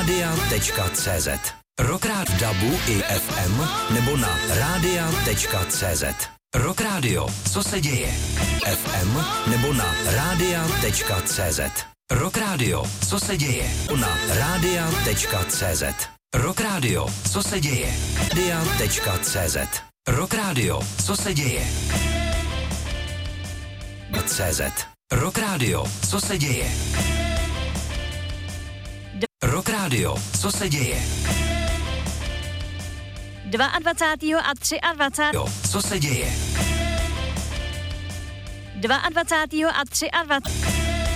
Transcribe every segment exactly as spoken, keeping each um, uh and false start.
rádia tečka cé zet. Rockrát v dabu i ef em nebo na rádia tečka cé zet. Rock Radio, co se děje? ef em nebo na rádia tečka cé zet. Rock Radio, co se děje? Na rádia tečka cé zet. Rock Radio, co se děje? rádia tečka cé zet. Rock Radio, co se děje? cé zet. Rock Radio, co se děje? Rock Radio, co se děje? dvacátého druhého a dvacátého Jo, co se děje? dvacátého druhého a dvacátého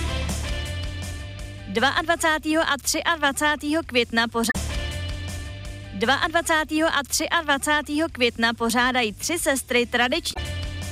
třetího. dvacátého druhého a dvacátého třetího května pořád dvacátého druhého a dvacátého třetího května pořádají tři sestry tradiční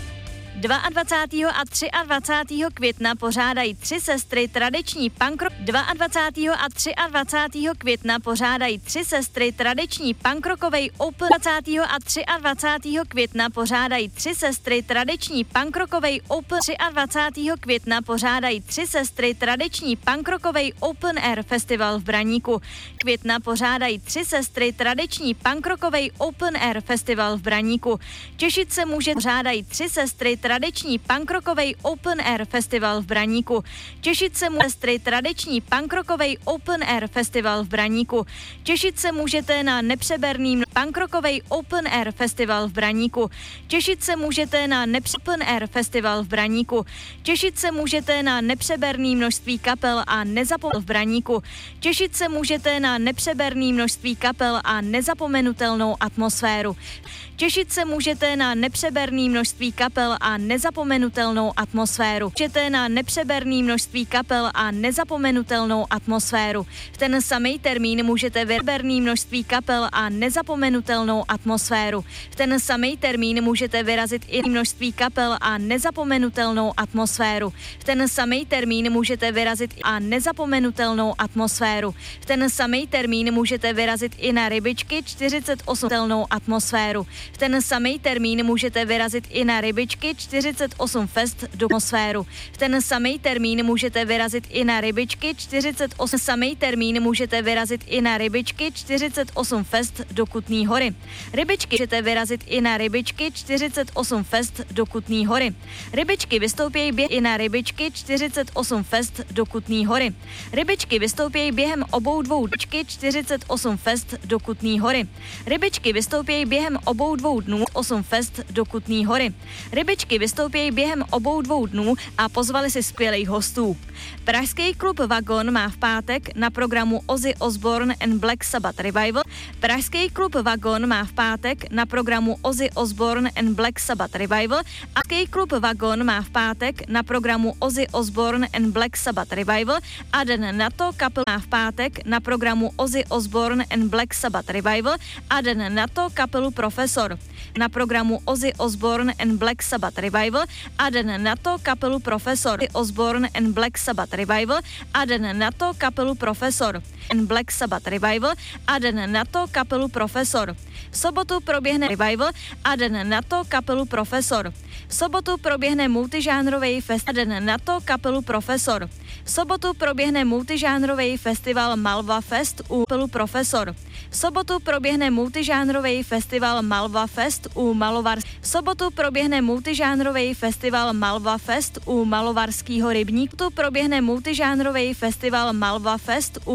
dvacátého druhého a dvacátého třetího května pořádají tři sestry tradiční punk rock. dvacátého druhého a dvacátého třetího května pořádají tři sestry tradiční punk rockovej open. dvacátého druhého a dvacátého třetího května pořádají tři sestry tradiční punk rockovej open. dvacátého druhého května pořádají tři sestry tradiční punk rockovej open air festival v Braníku. Května pořádají tři sestry tradiční punk rockovej open air festival v Braníku. Těšit se může pořádají tři sestry tradiční punkrockovej open air festival v Braníku. Těšit se můžete sestry tradiční punkrockovej open air festival v Braníku. Těšit se můžete na nepřeberný punkrockovej open air festival v Braníku. Těšit se můžete na nepře- open air festival v Braníku. Těšit se můžete na nepřeberný množství kapel a nezapomenout v Braníku. Těšit se můžete na nepřeberný množství kapel a nezapomenutelnou atmosféru. Těšit se můžete na nepřeberný množství kapel a nezapomenutelnou atmosféru. Můžete na nepřeberný množství kapel a nezapomenutelnou atmosféru. V ten samý termín můžete vyberný množství kapel a nezapomenutelnou atmosféru. V ten samý termín můžete vyrazit i množství kapel a nezapomenutelnou atmosféru. V ten samý termín můžete vyrazit a nezapomenutelnou atmosféru. V ten samý termín můžete vyrazit i na Rybičky čtyřicet osm atmosféru. V ten samý termín můžete vyrazit i na Rybičky čtyřicet osm Fest do atmosféru. V ten samý termín můžete vyrazit i na Rybičky čtyřicet osm. Samý termín můžete vyrazit i na Rybičky čtyřicet osm Fest do Kutný Hory. Rybičky můžete vyrazit i na Rybičky čtyřicet osm Fest do Kutný Hory. Rybičky vystoupějí během i na Rybičky čtyřicet osm Fest do Kutný Hory. Rybičky vystoupějí během obou dvou Rybičky čtyřicet osm Fest do Kutný Hory. Rybičky vystoupějí během obou dvou dnů osm Fest do Kutný Hory. Rybičky vystoupějí během obou dvou dnů a pozvali si skvělých hostů. Pražský klub Vagon má v pátek na programu Ozzy Osbourne and Black Sabbath Revival. Pražský klub Vagon má v pátek na programu Ozzy Osbourne and Black Sabbath Revival. A Pražský klub Vagon má v pátek na programu Ozzy Osbourne and Black Sabbath Revival a den na to kapel má v pátek na programu Ozzy Osbourne and Black Sabbath Revival a den na to kapelu Profesor. Na programu Ozzy Osbourne and Black Sabbath Revival a den na to kapelu Profesor. Osbourne and Black Sabbath Revival a den na to kapelu Profesor. And Black Sabbath Revival a den na to kapelu Profesor. V sobotu proběhne Revival a den na to kapelu Profesor. V sobotu proběhne multižánrový fest a den na to kapelu Profesor. V sobotu proběhne multižánrový festival Malva Fest u kapelu Profesor. V sobotu proběhne multižánrový festival Malva Fest u Malovar. V sobotu proběhne multižánrový festival Malva Fest u Malovarského rybníku. V sobotu proběhne multižánrový festival Malva Fest u